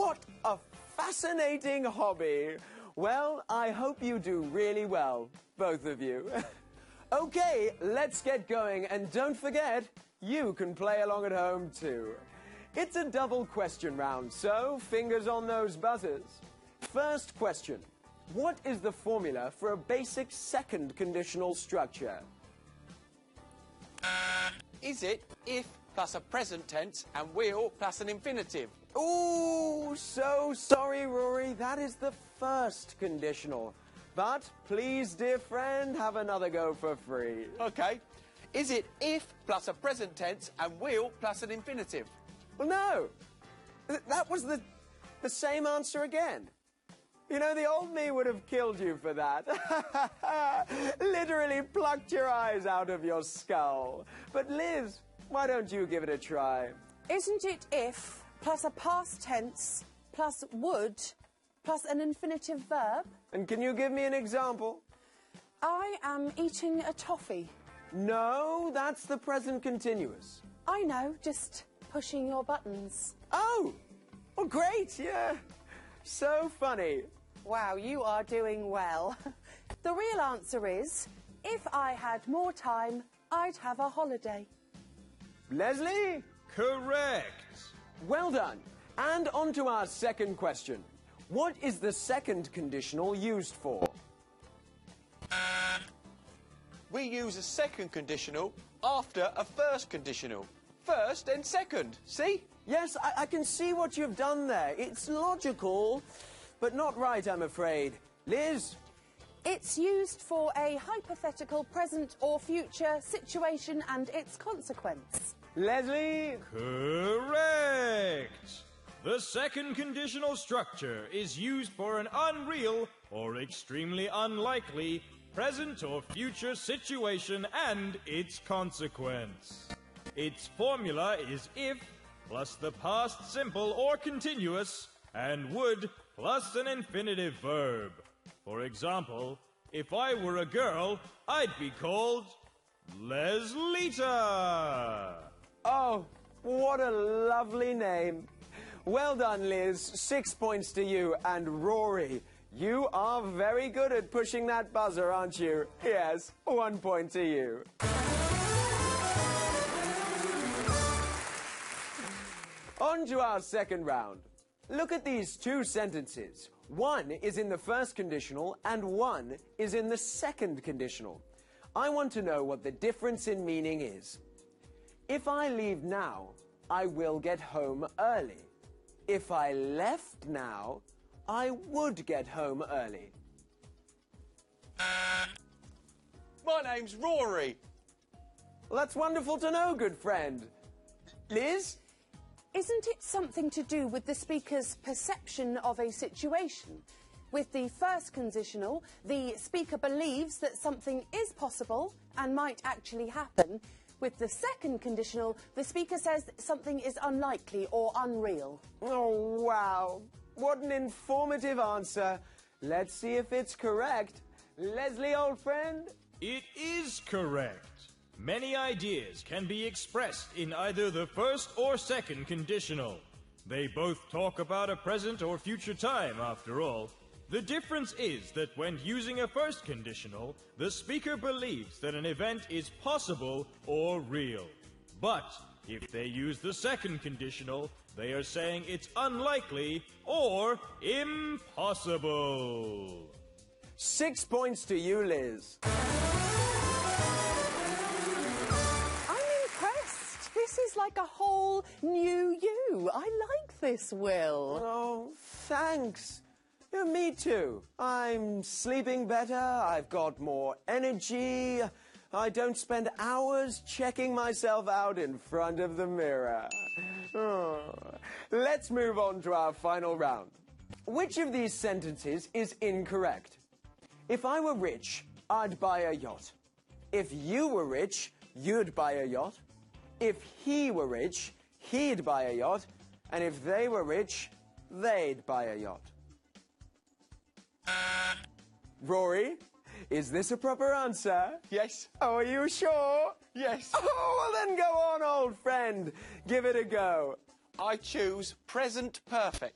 What a fascinating hobby. Well, I hope you do really well, both of you. Okay, let's get going, and don't forget, you can play along at home too. It's a double question round, so fingers on those buzzers. First question. What is the formula for a basic second conditional structure? Is it if plus a present tense and will plus an infinitive? Ooh, so sorry, Rory. That is the first conditional. But please, dear friend, have another go for free. Okay. Is it if plus a present tense and will plus an infinitive? Well, no. That was the same answer again. You know, the old me would have killed you for that. Literally plucked your eyes out of your skull. But Liz, why don't you give it a try? Isn't it if plus a past tense plus would plus an infinitive verb? And can you give me an example? I am eating a toffee. No, that's the present continuous. I know, just pushing your buttons. Oh, well, great, yeah. So funny. Wow, you are doing well. The real answer is, if I had more time, I'd have a holiday. Leslie? Correct. Well done. And on to our second question. What is the second conditional used for? We use a second conditional after a first conditional. First and second, see? Yes, I can see what you've done there. It's logical, but not right, I'm afraid. Liz? It's used for a hypothetical present or future situation and its consequence. Leslie? Correct. The second conditional structure is used for an unreal or extremely unlikely present or future situation and its consequence. Its formula is if plus the past simple or continuous and would plus an infinitive verb. For example, if I were a girl, I'd be called Leslita. Oh, what a lovely name. Well done, Liz. 6 points to you. And Rory, you are very good at pushing that buzzer, aren't you? Yes, 1 point to you. On to our second round. Look at these two sentences. One is in the first conditional and one is in the second conditional. I want to know what the difference in meaning is. If I leave now, I will get home early. If I left now, I would get home early. My name's Rory. Well, that's wonderful to know, good friend. Liz? Isn't it something to do with the speaker's perception of a situation? With the first conditional, the speaker believes that something is possible and might actually happen. With the second conditional, the speaker says that something is unlikely or unreal. Oh, wow. What an informative answer. Let's see if it's correct. Leslie, old friend? It is correct. Many ideas can be expressed in either the first or second conditional. They both talk about a present or future time, after all. The difference is that when using a first conditional, the speaker believes that an event is possible or real. But if they use the second conditional, they are saying it's unlikely or impossible. 6 points to you, Liz. This is like a whole new you. I like this, Will. Oh, thanks. Yeah, me too. I'm sleeping better, I've got more energy, I don't spend hours checking myself out in front of the mirror. Oh. Let's move on to our final round. Which of these sentences is incorrect? If I were rich, I'd buy a yacht. If you were rich, you'd buy a yacht. If he were rich, he'd buy a yacht. And if they were rich, they'd buy a yacht. Rory, is this a proper answer? Yes. Oh, are you sure? Yes. Oh, well then go on, old friend. Give it a go. I choose present perfect.